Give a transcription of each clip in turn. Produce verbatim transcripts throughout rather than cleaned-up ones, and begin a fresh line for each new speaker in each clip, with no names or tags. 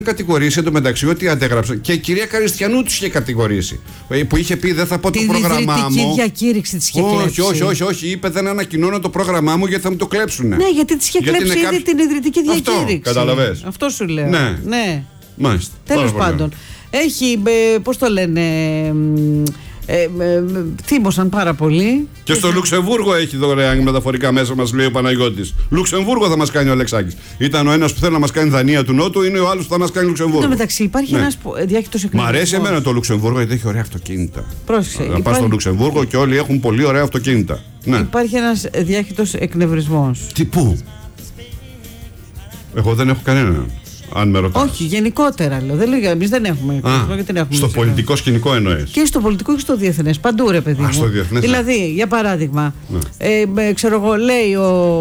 κατηγορήσει εντωμεταξύ ότι αντέγραψε. Και η κυρία Καριστιανού τους είχε κατηγορήσει. Που είχε πει: δεν θα πω
την
το πρόγραμμά μου.
Την διακήρυξη της είχε κλέψει.
Όχι, όχι, όχι, όχι. Είπε: δεν ανακοινώνω το πρόγραμμά μου γιατί θα μου το κλέψουν.
Ναι, γιατί της είχε κλέψει ήδη κάποιο... την ιδρυτική διακήρυξη.
Αυτό, καταλαβες.
Αυτό σου λέω.
Ναι.
ναι.
Μάλιστα.
Τέλος πάντων. Έχει, πώς το λένε. Ε, ε, θύμωσαν πάρα πολύ.
Και στο Λουξεμβούργο έχει δωρεάν μεταφορικά μέσα, μας λέει ο Παναγιώτης. Λουξεμβούργο θα μας κάνει ο Αλεξάκης. Ήταν ο ένας που θέλει να μας κάνει Δανία του Νότου, είναι ο άλλος που θα μας κάνει Λουξεμβούργο.
Εν τω μεταξύ υπάρχει ναι. ένας διάχυτος εκνευρισμός.
Μ' αρέσει εμένα το Λουξεμβούργο γιατί έχει ωραία αυτοκίνητα.
Πρόσεξε.
Να
υπάρχει...
πας στο Λουξεμβούργο και όλοι έχουν πολύ ωραία αυτοκίνητα. Ναι.
Υπάρχει ένας διάχυτος εκνευρισμός.
Τι πού? Εγώ δεν έχω κανέναν. Αν με ρωτάς.
Όχι, γενικότερα λέω. Δεν λέω εμείς δεν έχουμε.
Α,
δεν έχουμε
στο πολιτικό σκηνικό εννοείς.
Και στο πολιτικό και στο διεθνές. Παντού ρε παιδί.
Α, στο διεθνές.
Δηλαδή, για παράδειγμα,
ναι.
ε, ξέρω εγώ, λέει,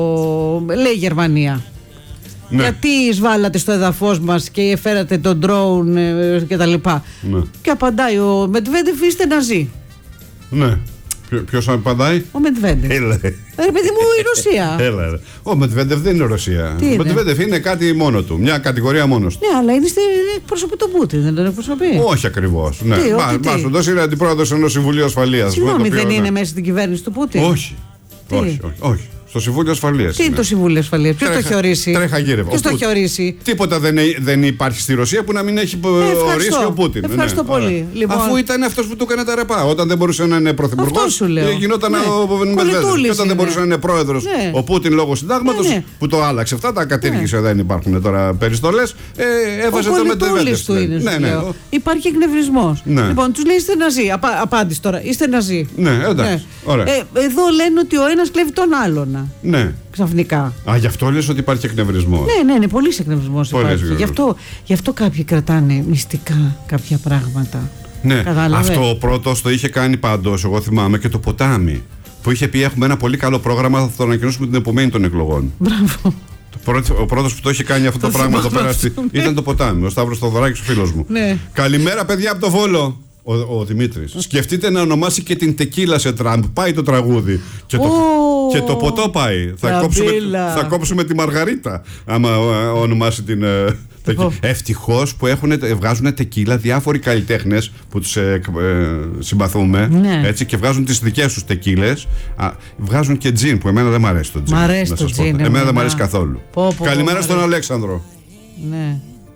ο, λέει η Γερμανία. Ναι. Γιατί εισβάλλατε στο εδαφός μας και φέρατε τον ντρόουν ε, και τα λοιπά. Ναι. Και απαντάει ο Μετβέντεφ: είστε ναζί.
Ναι. Ποιος απαντάει?
Ο Μετβέντεφ.
Έλα.
Ρε παιδί μου, η Ρωσία.
Έλα. Ο Μετβέντεφ δεν είναι Ρωσία.
Τι
ο Μετβέντεφ είναι κάτι μόνο του. Μια κατηγορία μόνος του.
Ναι, αλλά είναι εκπροσωπεί τον Πούτιν, δεν τον εκπροσωπεί.
Όχι ακριβώς. Ναι.
Τι,
Μα σου δώσει είναι αντιπρόεδρος ενός Συμβουλίου Ασφαλείας.
Συγγνώμη, δεν είναι ναι. μέσα στην κυβέρνηση του Πούτιν.
Όχι. Όχι, όχι, όχι. Στο Συμβούλιο Ασφαλείας.
Τι είναι το Συμβούλιο Ασφαλείας, ποιος το έχει ορίσει?
Τρέχα γύρευα.
Ποιος το έχει ορίσει?
Τίποτα δεν, δεν υπάρχει στη Ρωσία που να μην έχει ε, ορίσει ο Πούτιν.
Ευχαριστώ ναι, πολύ. Λοιπόν...
Αφού ήταν αυτός που του έκανε τα ρεπά. Όταν δεν μπορούσε να είναι πρωθυπουργός, γινόταν
ναι.
ο Μετβέντεφ. Και όταν δεν μπορούσε να είναι πρόεδρος
ναι.
ο Πούτιν λόγω συντάγματος, ναι, ναι. που το άλλαξε. Αυτά τα κατήργησε, ναι. δεν υπάρχουν τώρα περιστολές. Ε, έβαζε το Μετβέντεφ.
Ναι, ναι. Υπάρχει εκνευρισμός. Λοιπόν, τους λέει: είστε ναζί. Απάντηση τώρα. Είστε ναζί.
Ναι, εντάξει.
Εδώ λένε ότι ο ένας κλέβει τον άλλον.
Ναι.
Ξαφνικά.
Α, γι' αυτό λες ότι υπάρχει εκνευρισμός.
Ναι, ναι, ναι, πολύ εκνευρισμός υπάρχει. Γι' αυτό, γι' αυτό κάποιοι κρατάνε μυστικά κάποια πράγματα.
Ναι,
κατάλαβε.
Αυτό ο πρώτος το είχε κάνει πάντως, εγώ θυμάμαι, και το ποτάμι. Που είχε πει: έχουμε ένα πολύ καλό πρόγραμμα, θα το ανακοινώσουμε την επομένη των εκλογών.
Μπράβο.
Ο πρώτος που το είχε κάνει αυτό το πράγμα εδώ πέρα ήταν το ποτάμι. Ο Σταύρος Θοδωράκης, ο φίλος μου.
Ναι.
Καλημέρα, παιδιά από το Βόλο. Ο, ο Δημήτρης. Σκεφτείτε να ονομάσει και την τεκίλα σε Τραμπ. Πάει το τραγούδι. Και το, oh, και το ποτό πάει. Θα κόψουμε, θα κόψουμε τη Μαργαρίτα. Άμα ονομάσει την. Oh. Ευτυχώς που έχουν, βγάζουν τεκίλα διάφοροι καλλιτέχνες που τους ε, ε, συμπαθούμε.
Ναι.
Έτσι, και βγάζουν τις δικές τους τεκίλες. Α, βγάζουν και τζιν που εμένα δεν μ' αρέσει το τζιν.
Μ' αρέσει το τζιν.
Εμένα εμένα δεν μ' αρέσει καθόλου.
Πω, πω,
Καλημέρα
πω,
στον
αρέσει.
Αλέξανδρο.
Ναι.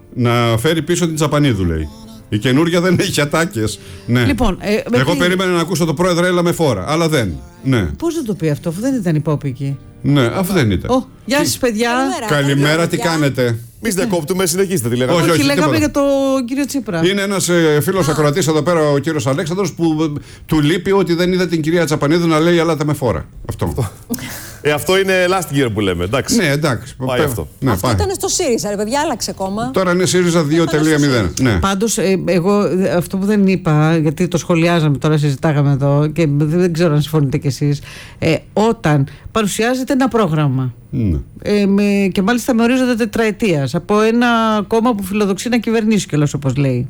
Να φέρει πίσω την Τσαπανίδου, λέει. Η καινούργια δεν έχει ατάκες. Ναι.
Λοιπόν, ε,
Εγώ
με...
περίμενα να ακούσω το πρόεδρο, έλα με φόρα. Αλλά δεν. Ναι.
Πώς δεν το πει αυτό, αφού δεν ήταν υπόπικη.
Ναι, αφού δεν ήταν.
Oh, γεια σας, παιδιά.
Καλημέρα, Καλημέρα τι κάνετε.
Εμείς δεν κόπτουμε, συνεχίστε τη λέγαμε.
Όχι, όχι,
όχι,
λέγαμε
τίποτα.
για τον κύριο Τσίπρα.
Είναι ένας ε, φίλος ακροατής εδώ πέρα, ο κύριος Αλέξανδρος, που ε, του λείπει ότι δεν είδα την κυρία Τσαπανίδου να λέει «Ελάτε με φόρα». Αυτό.
Ε, αυτό είναι last year που λέμε, εντάξει.
Ναι, εντάξει.
Πάει
Πέ,
αυτό.
Ναι,
αυτό
πάει.
ήταν στο ΣΥΡΙΖΑ, ρε παιδιά, άλλαξε ακόμα.
Τώρα είναι ΣΥΡΙΖΑ δύο τελεία μηδέν. Ναι.
Πάντως, ε, εγώ αυτό που δεν είπα, γιατί το σχολιάζαμε τώρα, συζητάγαμε εδώ και δεν ξέρω αν συμφωνείτε κι εσείς, ε, όταν παρουσιάζεται ένα πρόγραμμα.
Ναι.
Ε, με, και μάλιστα με ορίζοντα τετραετίας από ένα κόμμα που φιλοδοξεί να κυβερνήσει κιόλας, όπως λέει.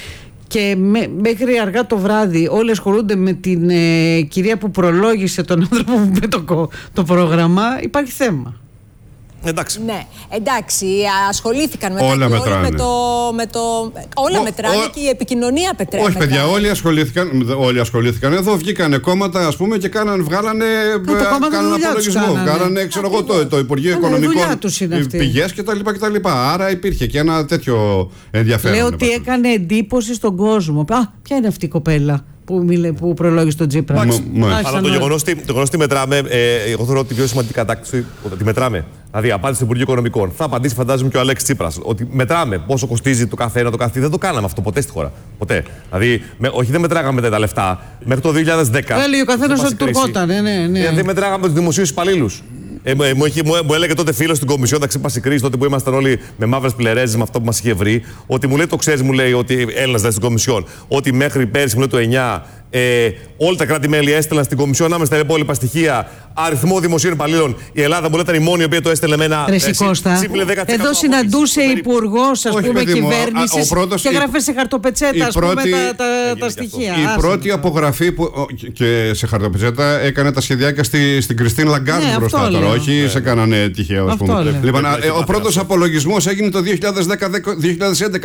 Και με, μέχρι αργά το βράδυ όλοι ασχολούνται με την ε, κυρία που προλόγησε τον άνθρωπο που με το, το πρόγραμμα, υπάρχει θέμα.
Εντάξει.
Ναι, εντάξει, ασχολήθηκαν μετά
όλα
και
μετράνε.
όλοι με το, με το... Όλα
Ο,
μετράνε
ο,
και η επικοινωνία πετρέ.
Όχι, παιδιά, όλοι ασχολήθηκαν, όλοι ασχολήθηκαν. Εδώ βγήκανε κόμματα, ας πούμε, και κάναν, βγάλανε κάναν απολογισμό. Κάνανε, ξέρω εγώ, το, το Υπουργείο Οικονομικών πηγές κτλ. Άρα υπήρχε και ένα τέτοιο ενδιαφέρον.
Λέω ότι έκανε εντύπωση στον κόσμο. Α, ποια είναι αυτή η κοπέλα που, μιλε, που προλόγησε τον Τσίπρα.
Αλλά το γεγονός ότι μετράμε, ε, εγώ θεωρώ ότι η πιο σημαντική κατάκτηση ότι μετράμε. Δηλαδή, απάντηση του Υπουργείου Οικονομικών. Θα απαντήσει, φαντάζομαι, και ο Αλέξης Τσίπρας. Ότι μετράμε πόσο κοστίζει το κάθε ένα, το κάθε. Δεν το κάναμε αυτό ποτέ στη χώρα. Ποτέ. Δηλαδή, με, όχι, δεν μετράγαμε τα λεφτά. Μέχρι το δύο χιλιάδες δέκα.
Έλεγε ο καθένας ότι του ερχόταν. Ναι, ναι.
Ε, δεν μετράγαμε τους δημοσίους υπαλλήλους. Ε, μου, μου, μου, μου έλεγε τότε φίλος στην Κομισιόν, τα ξύπασε κρίση, τότε που ήμασταν όλοι με μαύρες πλερέζες με αυτό που μας είχε βρει. Ότι μου λέει, το ξέρεις, μου λέει, ότι Έλληνας δεν στην Κομισιόν. Ότι μέχρι πέρυσι, μου λέει το εννιά, ε, όλα τα κράτη-μέλη έστελναν στην Κομισιόν άμεσα τα υπόλοιπα στοιχεία αριθμό δημοσίων υπαλλήλων. Η Ελλάδα μου λέει ήταν η μόνη η οποία το έστελνε με ένα.
Ρε Κώστα, εδώ συναντούσε υπουργός, ας πούμε, κυβέρνησης και έγραφε σε χαρτοπετσέτα, ας πούμε, τα, τα, τα στοιχεία.
Η Άσε πρώτη απογραφή που, και σε χαρτοπετσέτα έκανε τα σχεδιάκια στη, στην Κριστίν Λαγκάρντ ναι, μπροστά τώρα. Όχι ναι. σε κάνανε τυχαίο, ας πούμε. Λοιπόν, ο πρώτος απολογισμός έγινε το δύο χιλιάδες δέκα δύο χιλιάδες έντεκα.